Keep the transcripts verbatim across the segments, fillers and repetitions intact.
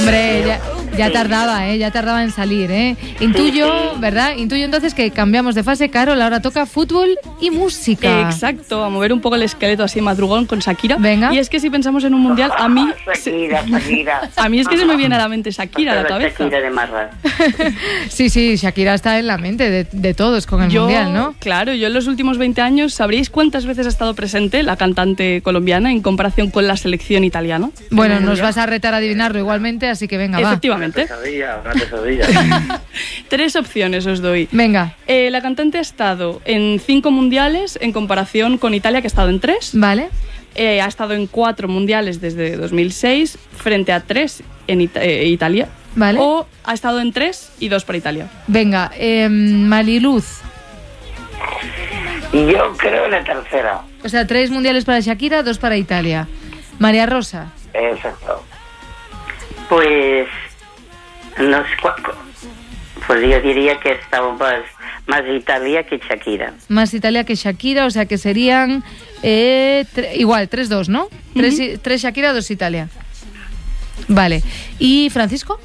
Hombre, ya, ya tardaba, ¿eh? Ya tardaba en salir, ¿eh? Intuyo, sí, sí. ¿verdad? Intuyo entonces que cambiamos de fase. Carol, ahora toca fútbol y música. Exacto, a mover un poco el esqueleto así madrugón con Shakira. Venga. Y es que si pensamos en un mundial, a mí... Shakira, Shakira. A mí es que se me viene a la mente Shakira a la cabeza. Shakira de Marra. Sí, sí, Shakira está en la mente de, de todos con el yo, mundial, ¿no? Claro, yo en los últimos veinte años, ¿sabríais cuántas veces ha estado presente la cantante colombiana en comparación con la selección italiana? Bueno, nos vas a retar a adivinarlo igualmente, así que venga, va. Efectivamente. Una pesadilla, una pesadilla. Tres opciones os doy. Venga. Eh, la cantante ha estado en cinco mundiales en comparación con Italia, que ha estado en tres. Vale. Eh, ha estado en cuatro mundiales desde dos mil seis, frente a tres en Ita- eh, Italia. Vale. O ha estado en tres y dos para Italia. Venga, eh, Mariluz. Yo creo en la tercera. O sea, tres mundiales para Shakira, dos para Italia. María Rosa. Exacto. Pues... No sé cuánto. Pues yo diría que estaba más, más Italia que Shakira. Más Italia que Shakira, o sea que serían eh, tre- igual, tres dos, ¿no? Tres, Uh-huh. tres Shakira, dos Italia. Vale. ¿Y Francisco?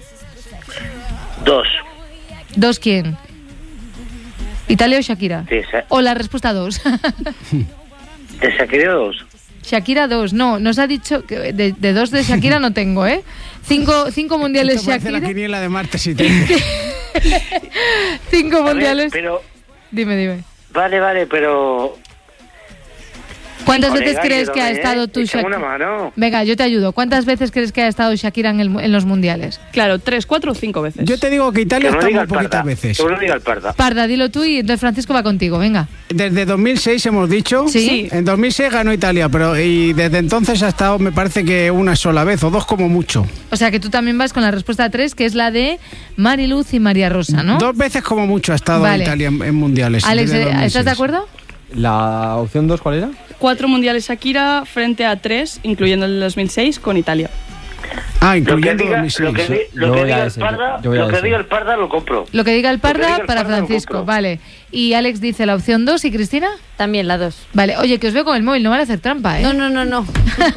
Dos. ¿Dos quién? ¿Italia o Shakira? Sí, sí. O la respuesta dos. ¿De Shakira dos? Shakira dos, no, nos ha dicho que de, de dos de Shakira no tengo, ¿eh? Cinco, cinco mundiales Esto parece Shakira. la quiniela de martes y te... Cinco A ver, mundiales. pero... Dime, dime. Vale, vale, pero... ¿Cuántas Colega, veces crees que ha ayúdame, estado ¿eh? tu Échame Shakira? una mano. Venga, yo te ayudo. ¿Cuántas veces crees que ha estado Shakira en, el, en los mundiales? Claro, tres, cuatro o cinco veces. Yo te digo que Italia Que no está diga muy el poquitas parda. veces. Que no diga el parda. Parda, dilo tú y entonces Francisco va contigo, venga. Desde dos mil seis hemos dicho. Sí. En dos mil seis ganó Italia, pero y desde entonces ha estado, me parece que una sola vez o dos como mucho. O sea que tú también vas con la respuesta tres, que es la de Mariluz y María Rosa, ¿no? Dos veces como mucho ha estado Vale. Italia en, en mundiales. Alex, desde dos mil seis. ¿estás de acuerdo? La opción dos, ¿cuál era? Cuatro mundiales Shakira frente a tres, incluyendo el dos mil seis, con Italia. Ah, Lo que incluyendo diga, dos mil seis. lo que, di- lo Yo que voy a diga el ese, parda, yo voy a lo que ese. diga el parda lo compro. Lo que diga el Lo que Parda diga el para Parda lo Francisco, compro. vale. Y Alex dice la opción dos, ¿y Cristina? También la dos. Vale, oye, que os veo con el móvil, no van a hacer trampa, ¿eh? No, no, no, no.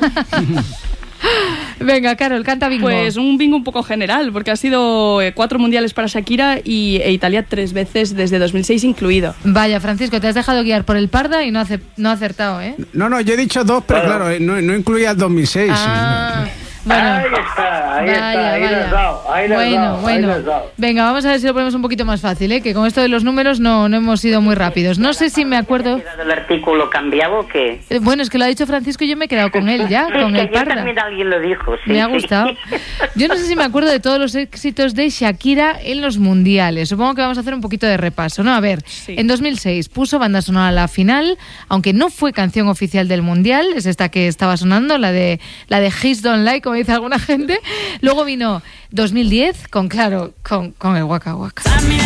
Venga, Carol, canta bingo. Pues un bingo un poco general, porque ha sido eh, cuatro mundiales para Shakira y e Italia tres veces desde dos mil seis incluido. Vaya, Francisco, te has dejado guiar por el Parda y no, hace, no ha acertado, ¿eh? No, no, yo he dicho dos, pero Claro. claro, eh, no, no incluía el dos mil seis. Ah, bueno. Ahí está, ahí Vaya, está, ahí lo vaya. has dado, ahí lo has bueno, dado, ahí bueno. lo has dado. Venga, vamos a ver si lo ponemos un poquito más fácil, ¿eh? Que con esto de los números no, no hemos sido muy rápidos. No sé si me acuerdo... ¿Ha quedado el artículo cambiado o qué? Eh, Bueno, es que lo ha dicho Francisco y yo me he quedado con él ya, Sí, con que el yo Parda. también alguien lo dijo, sí. Me ha sí. gustado. Yo no sé si me acuerdo de todos los éxitos de Shakira en los mundiales. Supongo que vamos a hacer un poquito de repaso, ¿no? A ver, Sí. en dos mil seis puso banda sonora a la final, aunque no fue canción oficial del mundial, es esta que estaba sonando, la de la de Hits Don't Lie, como dice alguna gente. Luego vino dos mil diez con, claro, con, con el Waka Waka.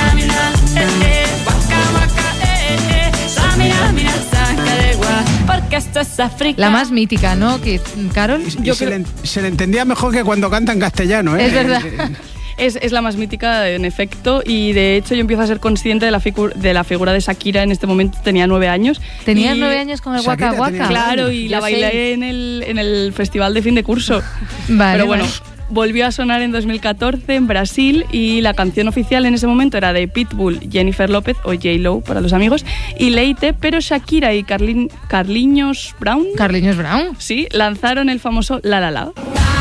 La más mítica, ¿no? Que, Carol, Y yo se, creo... le, se le entendía mejor que cuando canta en castellano, ¿eh? Es verdad. Es, es la más mítica, en efecto, y de hecho yo empiezo a ser consciente de la, figu- de la figura de Shakira en este momento. Tenía nueve años. Tenías y- nueve años con el Shakira Waka tenía Waka. nueve Claro, años. y Yo la bailé seis. en el, en el festival de fin de curso. Vale, Pero bueno, vale. volvió a sonar en dos mil catorce en Brasil y la canción oficial en ese momento era de Pitbull, Jennifer López o J-Lo para los amigos y Leite, pero Shakira y Carlin, Carliños Brown, Carliños Brown. sí, lanzaron el famoso La La La.